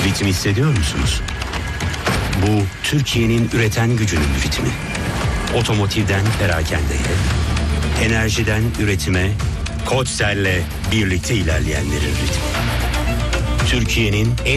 Ritmi hissediyor musunuz? Bu Türkiye'nin üreten gücünün ritmi. Otomotivden perakendeye, enerjiden üretime, Koçsel'le birlikte ilerleyenlerin ritmi. Türkiye'nin